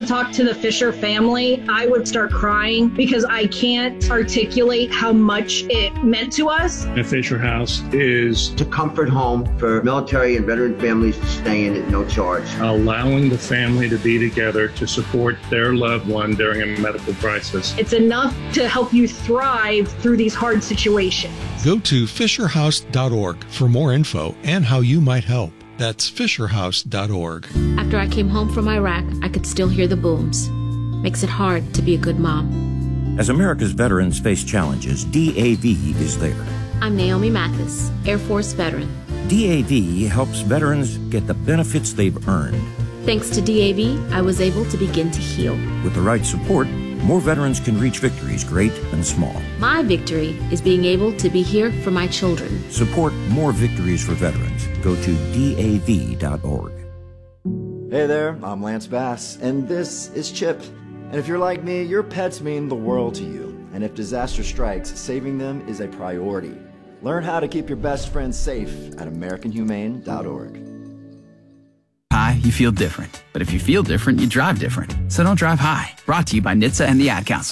talk to the Fisher family, I would start crying because I can't articulate how much it meant to us. The Fisher House is a comfort home for military and veteran families to stay in at no charge. Allowing the family to be together to support their loved one during a medical crisis. It's enough to help you thrive through these hard situations. Go to FisherHouse.org for more info and how you might help. That's FisherHouse.org. After I came home from Iraq, I could still hear the booms. Makes it hard to be a good mom. As America's veterans face challenges, DAV is there. I'm Naomi Mathis, Air Force veteran. DAV helps veterans get the benefits they've earned. Thanks to DAV, I was able to begin to heal. With the right support, more veterans can reach victories, great and small. My victory is being able to be here for my children. Support more victories for veterans. Go to DAV.org. Hey there, I'm Lance Bass, and this is Chip. And if you're like me, your pets mean the world to you. And if disaster strikes, saving them is a priority. Learn how to keep your best friends safe at AmericanHumane.org. High, you feel different. But if you feel different, you drive different. So don't drive high. Brought to you by NHTSA and the Ad Council.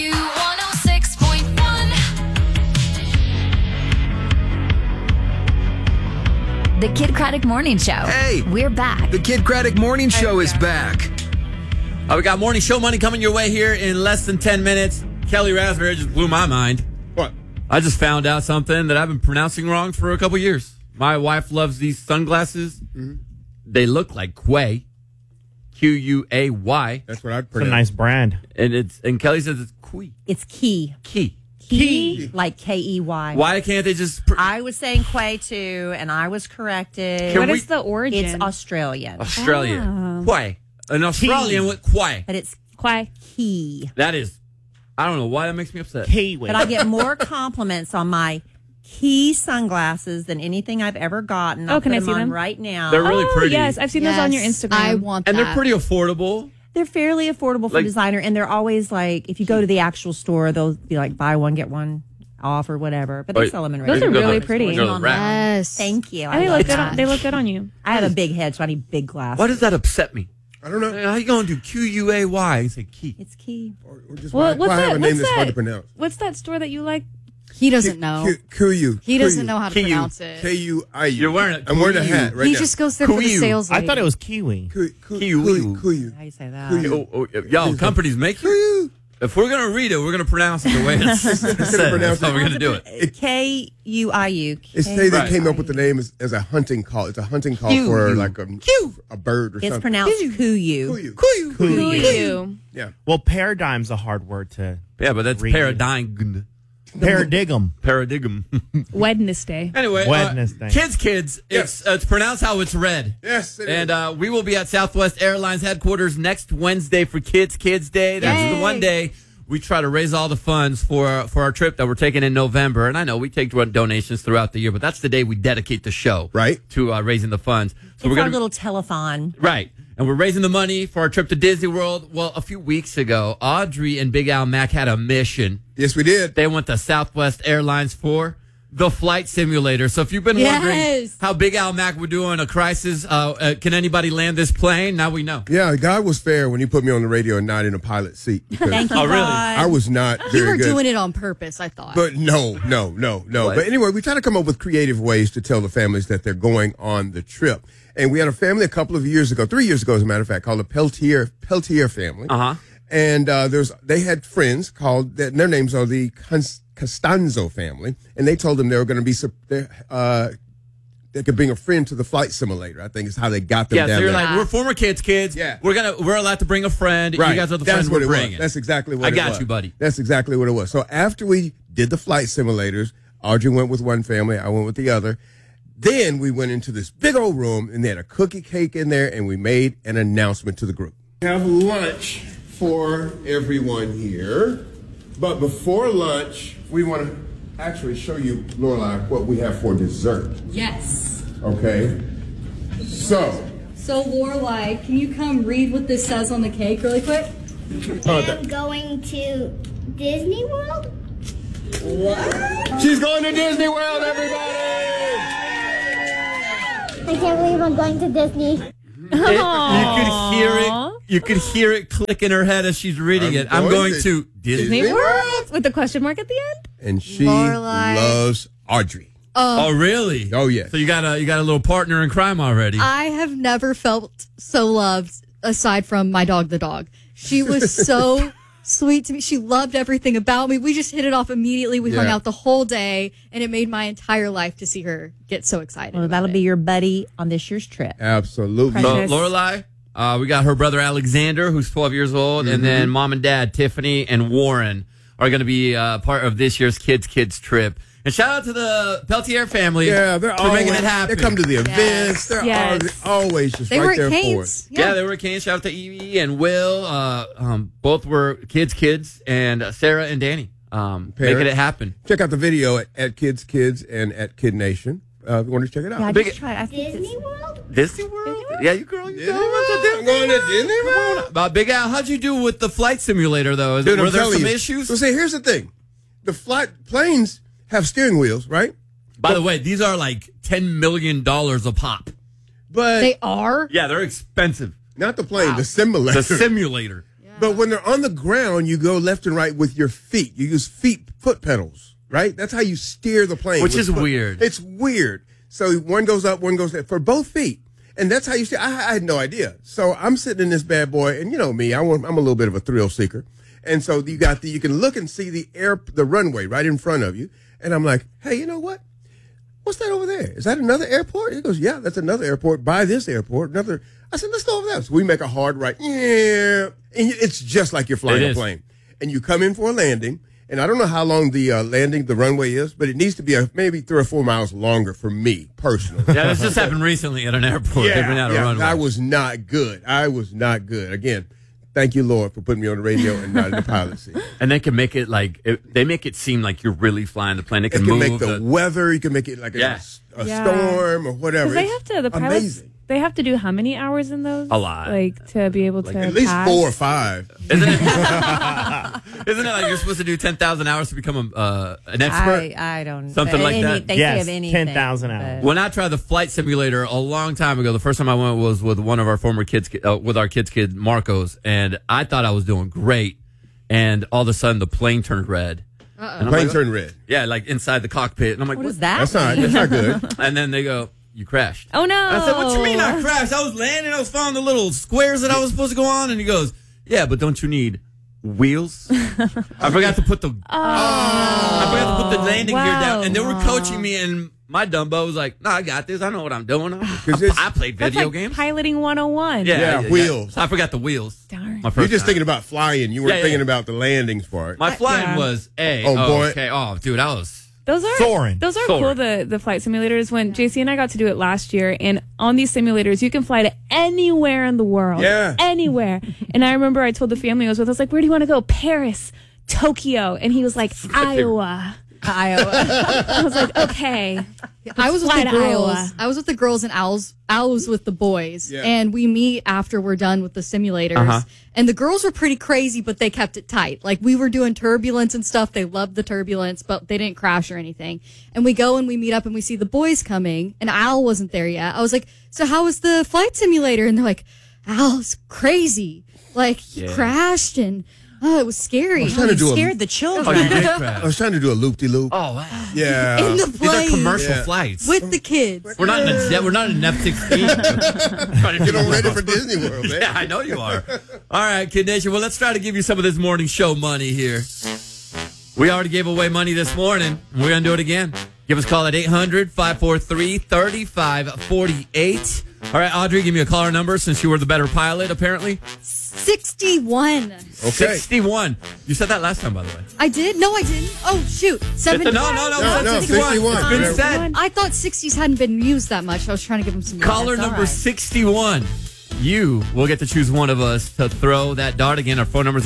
Q106.1. The Kid Craddock Morning Show. Hey! We're back. The Kid Craddock Morning Show is back. We got morning show money coming your way here in less than 10 minutes. Kelly Raspberry just blew my mind. What? I just found out something that I've been pronouncing wrong for a couple years. My wife loves these sunglasses. Mm-hmm. They look like Quay. Q-U-A-Y. That's what I'd pronounce. It's a nice brand. And Kelly says it's Quay. It's Key. Key, like K-E-Y. Why can't they just... I was saying Quay too, and I was corrected. What is the origin? It's Australian. Quay. An Australian with Quay. But it's Quay. Key. That is... I don't know why that makes me upset. But I get more compliments on my Key sunglasses than anything I've ever gotten. Can I see them right now? They're really pretty. Yes, I've seen those on your Instagram. I want and that. they're pretty affordable. They're fairly affordable for designer, and they're always like, if you go to the actual store, they'll be like, buy one, get one off or whatever. But they sell them in Those are really pretty. Yes. Thank you. They look good on you. I have a big head, so I need big glasses. Why does that upset me? I don't know. How you going to do Q-U-A-Y and say Key? It's Key. Or just why have a name that's hard to pronounce? What's that store that you like? He doesn't know. Q-U. He doesn't know how to pronounce it. K-U-I-U. You're wearing it. I'm wearing a hat right now. He just goes there for the sales lady. I thought it was Kiwi. Kiwi. How you say that? Y'all, companies make you. If we're going to read it, we're going to pronounce it the way it's said. That's how we're going to do it. K-U-I-U. It's they came up with the name as a hunting call. It's a hunting call for like a bird or something. It's pronounced Kuyu. Kuyu. Yeah. Well, paradigm's a hard word to Yeah, but that's paradigm. Paradigm. Wednesday. Anyway, Wednesday. Kids. It's pronounced how it's read. Yes, it and is. We will be at Southwest Airlines headquarters next Wednesday for Kids Day. That's the one day we try to raise all the funds for our trip that we're taking in November. And I know we take donations throughout the year, but that's the day we dedicate the show to raising the funds. So it's our little telethon. Right. And we're raising the money for our trip to Disney World. Well, a few weeks ago, Audrey and Big Al Mac had a mission. Yes, we did. They went to Southwest Airlines for the flight simulator. So if you've been wondering how Big Al Mac would do in a crisis, can anybody land this plane? Now we know. Yeah, God was fair when he put me on the radio and not in a pilot seat. Thank you, really? I was not very good. You were doing it on purpose, I thought. But no. But anyway, we try to come up with creative ways to tell the families that they're going on the trip. And we had a family a couple of years ago, 3 years ago, as a matter of fact, called the Peltier family. Uh-huh. And they had friends called, their names are the Costanzo family. And they told them they were going to be, they could bring a friend to the flight simulator, I think is how they got them down so there. you're like, we're former kids. Yeah. We're allowed to bring a friend. Right. You guys are the friends we're bringing. That's exactly what it was. I got you, buddy. That's exactly what it was. So after we did the flight simulators, Audrey went with one family, I went with the other. Then we went into this big old room, and they had a cookie cake in there, and we made an announcement to the group. We have lunch for everyone here, but before lunch, we want to actually show you, Lorelai, what we have for dessert. Yes. Okay? So, Lorelai, can you come read what this says on the cake really quick? I'm going to Disney World? What? She's going to Disney World, everybody! I can't believe I'm going to Disney. You could hear it You could hear it click in her head as she's reading it. I'm going to Disney World with the question mark at the end. And she Lorelai. loves Audrey. Oh, really? Oh, yeah. So you got a little partner in crime already. I have never felt so loved aside from my dog, the dog. She was so sweet to me. She loved everything about me. We just hit it off immediately. We hung out the whole day, and it made my entire life to see her get so excited. Well, that'll be your buddy on this year's trip. Absolutely. So, Lorelai, we got her brother Alexander, who's 12 years old, and then mom and dad, Tiffany and Warren, are going to be part of this year's Kids trip. And shout out to the Peltier family for making it happen. They come to the events. They're always just right there for it. Yeah, they were at Canes. Shout out to Evie and Will. Both were kids, and Sarah and Danny making it happen. Check out the video at Kids and at Kid Nation. If you want to check it out. Yeah, I just tried. Disney World? Disney World? Yeah, you girl. You I'm going to Disney World. Big Al, how'd you do with the flight simulator, though? Dude, were there some you. issues? So, see, here's the thing. The planes have steering wheels, right? By the way, these are like $10 million a pop. But they are? Yeah, they're expensive. Not the plane, the simulator. The simulator. But when they're on the ground, you go left and right with your feet. You use foot pedals, right? That's how you steer the plane. Which is weird. It's weird. So one goes up, one goes down for both feet. And that's how you steer. I had no idea. So I'm sitting in this bad boy, and you know me, I'm a little bit of a thrill seeker. And so you can look and see the runway right in front of you. And I'm like, hey, you know what? What's that over there? Is that another airport? He goes, yeah, that's another airport by this airport. I said, let's go over there. So we make a hard right. Yeah. And it's just like you're flying a plane. And you come in for a landing. And I don't know how long the runway is, but it needs to be maybe 3 or 4 miles longer for me personally. Yeah, this just happened recently at an airport. They've been out of runway. I was not good. Again, thank you, Lord, for putting me on the radio and not in the pilot seat. And they can make it they make it seem like you're really flying the plane. They can move make the weather. You can make it like a storm or whatever. They have to. The pilots. Amazing. They have to do how many hours in those? A lot. Like to be able to at least pass? 4 or 5. Isn't it like you're supposed to do 10,000 hours to become an expert? I don't. Something like that. They say of anything. 10,000 hours. When I tried the flight simulator a long time ago, the first time I went was with one of our former kids, with our kid Marcos, and I thought I was doing great, and all of a sudden the plane turned red. The plane turned red. Yeah, like inside the cockpit, and I'm like, what is that? That's not good. And then they go, you crashed. Oh, no. I said, what you mean I crashed? I was landing. I was following the little squares that I was supposed to go on. And he goes, yeah, but don't you need wheels? I forgot to put the landing gear down. And they were coaching me, and my Dumbo was like, no, I got this. I know what I'm doing. I played That's video like games. Piloting 101. Yeah, wheels. So I forgot the wheels. Darn. You're just thinking about flying. You weren't thinking about the landings part. My flying was boy. Okay. Oh, dude, I was... Those are soaring. Those are cool. The flight simulators. When JC and I got to do it last year, and on these simulators, you can fly to anywhere in the world. Yeah, anywhere. And I remember I told the family I was with, I was like, "Where do you want to go? Paris, Tokyo?" And he was like, "Iowa." I was like, "Okay." I was with fly the to girls. Iowa. I was with the girls, and Al was with the boys. Yeah. And we meet after we're done with the simulators. And the girls were pretty crazy, but they kept it tight. Like, we were doing turbulence and stuff. They loved the turbulence, but they didn't crash or anything. And we go and we meet up and we see the boys coming, and Al wasn't there yet. I was like, so how was the flight simulator? And they're like, Al's crazy. Like, he crashed and... Oh, it was scary. He scared the children. Oh, you did crash. I was trying to do a loop-de-loop. Oh, wow. Yeah. In the These plane. are commercial flights. With the kids. We're not in an F-16. Get on ready for Disney World, man. Yeah, I know you are. All right, Kid Nation. Well, let's try to give you some of this morning show money here. We already gave away money this morning. We're going to do it again. Give us a call at 800-543-3548. All right, Audrey, give me a caller number since you were the better pilot, apparently. 61. Okay. 61. You said that last time, by the way. I did? No, I didn't. Oh, shoot. 70. No, No, 61. It's been said. I thought 60s hadn't been used that much. I was trying to give them some. Caller That's number all right. 61. You will get to choose one of us to throw that dart. Again, our phone number is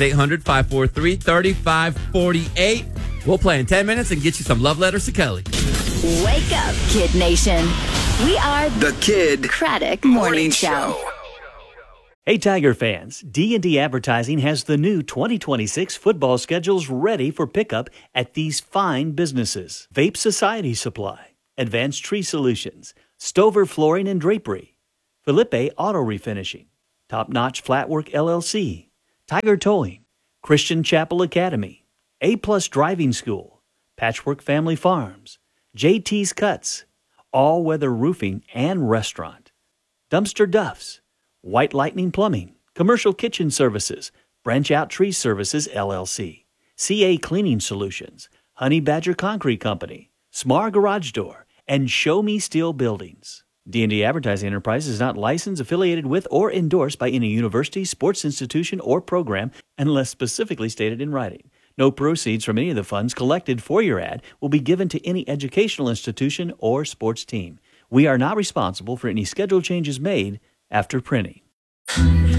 800-543-3548. We'll play in 10 minutes and get you some love letters to Kelly. Wake up, Kid Nation. We are the Kid Craddock Morning Show. Hey, Tiger fans, D&D Advertising has the new 2026 football schedules ready for pickup at these fine businesses. Vape Society Supply, Advanced Tree Solutions, Stover Flooring and Drapery, Felipe Auto Refinishing, Top Notch Flatwork LLC, Tiger Towing, Christian Chapel Academy, A-Plus Driving School, Patchwork Family Farms, JT's Cuts, All Weather Roofing and Restaurant, Dumpster Duffs, White Lightning Plumbing, Commercial Kitchen Services, Branch Out Tree Services LLC, CA Cleaning Solutions, Honey Badger Concrete Company, Smar Garage Door, and Show Me Steel Buildings. D&D Advertising Enterprise is not licensed, affiliated with, or endorsed by any university, sports institution, or program unless specifically stated in writing. No proceeds from any of the funds collected for your ad will be given to any educational institution or sports team. We are not responsible for any schedule changes made after printing.